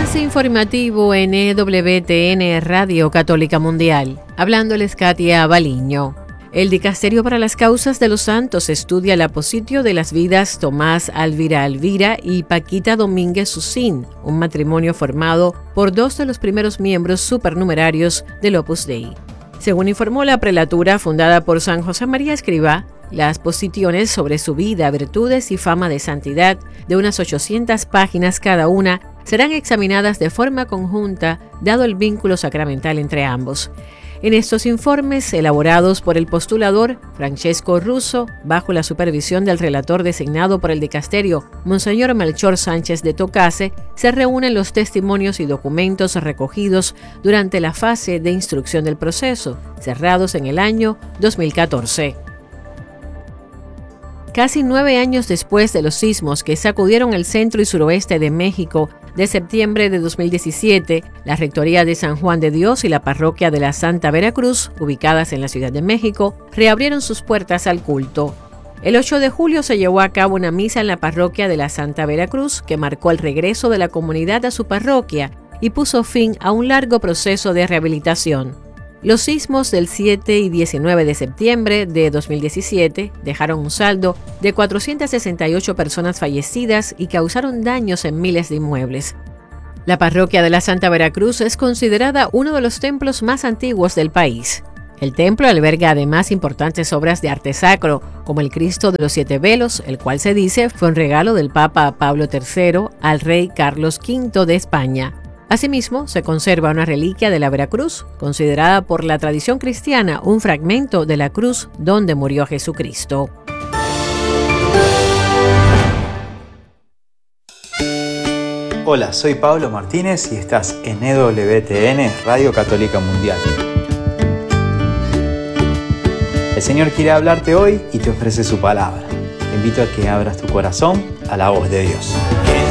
Enlace informativo en EWTN Radio Católica Mundial. Hablándoles Katia Baliño. El Dicasterio para las Causas de los Santos estudia el apositio de las vidas Tomás Alvira y Paquita Domínguez Susín, un matrimonio formado por dos de los primeros miembros supernumerarios del Opus Dei. Según informó la prelatura fundada por San José María Escrivá, las posiciones sobre su vida, virtudes y fama de santidad, de unas 800 páginas cada una, serán examinadas de forma conjunta, dado el vínculo sacramental entre ambos. En estos informes, elaborados por el postulador Francesco Russo, bajo la supervisión del relator designado por el dicasterio, Monseñor Melchor Sánchez de Tocase, se reúnen los testimonios y documentos recogidos durante la fase de instrucción del proceso, cerrados en el año 2014. Casi 9 años después de los sismos que sacudieron el centro y suroeste de México de septiembre de 2017, la Rectoría de San Juan de Dios y la Parroquia de la Santa Veracruz, ubicadas en la Ciudad de México, reabrieron sus puertas al culto. El 8 de julio se llevó a cabo una misa en la Parroquia de la Santa Veracruz que marcó el regreso de la comunidad a su parroquia y puso fin a un largo proceso de rehabilitación. Los sismos del 7 y 19 de septiembre de 2017 dejaron un saldo de 468 personas fallecidas y causaron daños en miles de inmuebles. La parroquia de la Santa Veracruz es considerada uno de los templos más antiguos del país. El templo alberga además importantes obras de arte sacro, como el Cristo de los 7 velos, el cual se dice fue un regalo del Papa Pablo III al rey Carlos V de España. Asimismo, se conserva una reliquia de la Veracruz, considerada por la tradición cristiana un fragmento de la cruz donde murió Jesucristo. Hola, soy Pablo Martínez y estás en EWTN Radio Católica Mundial. El Señor quiere hablarte hoy y te ofrece su palabra. Te invito a que abras tu corazón a la voz de Dios.